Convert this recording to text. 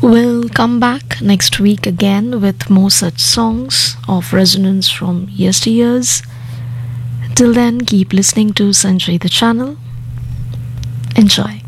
We'll come back next week again with more such songs of resonance from yesteryears. Till then, keep listening to Sanjay the channel. Enjoy.